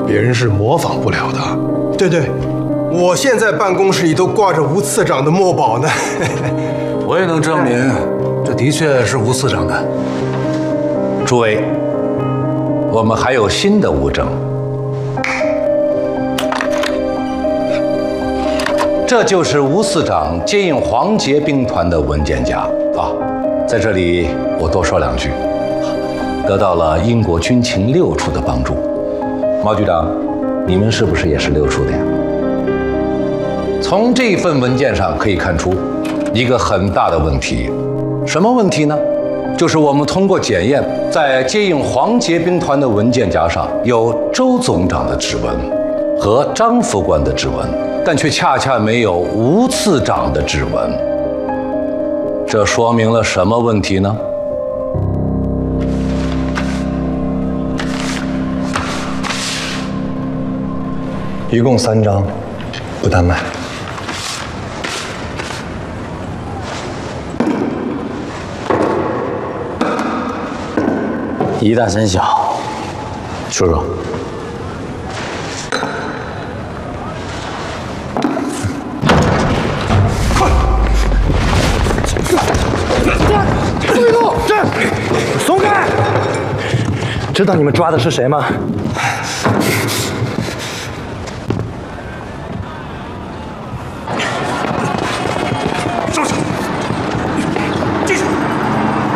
别人是模仿不了的。 对对，我现在办公室里都挂着吴次长的墨宝呢。 我也能证明，这的确是吴次长的。 诸位，我们还有新的物证。这就是吴次长接应黄捷兵团的文件夹啊，在这里我多说两句，得到了英国军情6处的帮助。毛局长，你们是不是也是6处的呀？从这份文件上可以看出一个很大的问题，什么问题呢？就是我们通过检验，在接应黄捷兵团的文件夹上有周总长的指纹和张副官的指纹，但却恰恰没有吴次长的指纹。这说明了什么问题呢？ 一共3张，不单卖。 一大三小，说说。 注意住！这，松开！知道你们抓的是谁吗？